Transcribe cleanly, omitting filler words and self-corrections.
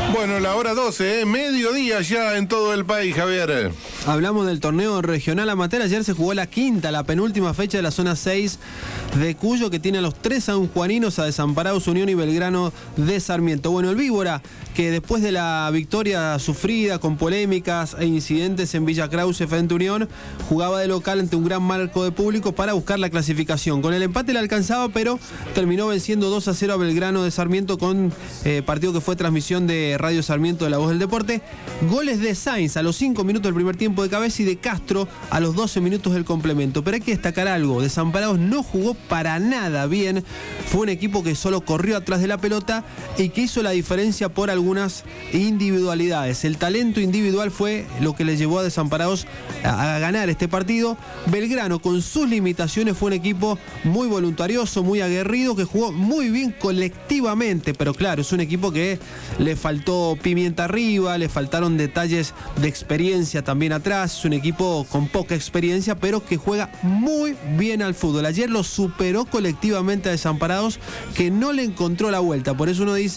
Bueno, la hora 12, mediodía ya en todo el país, Javier. Hablamos del torneo regional amateur. Ayer se jugó la penúltima fecha de la zona 6 de Cuyo, que tiene a los 3 sanjuaninos, a Desamparados, Unión y Belgrano de Sarmiento. Bueno, el Víbora, que después de la victoria sufrida con polémicas e incidentes en Villa Krause frente a Unión, jugaba de local ante un gran marco de público para buscar la clasificación. Con el empate le alcanzaba, pero terminó venciendo 2-0 a Belgrano de Sarmiento con partido que fue transmisión de Radio Sarmiento de La Voz del Deporte. Goles de Sainz a los 5 minutos del primer tiempo de cabeza y de Castro a los 12 minutos del complemento. Pero hay que destacar algo: Desamparados no jugó para nada bien. Fue un equipo que solo corrió atrás de la pelota y que hizo la diferencia por algunas individualidades. El talento individual fue lo que le llevó a Desamparados a ganar este partido. Belgrano, con sus limitaciones, fue un equipo muy voluntarioso, muy aguerrido, que jugó muy bien colectivamente, pero claro, es un equipo que le faltó pimienta arriba, le faltaron detalles de experiencia también atrás. Es un equipo con poca experiencia, pero que juega muy bien al fútbol. Ayer lo superó colectivamente a Desamparados, que no le encontró la vuelta. Por eso uno dice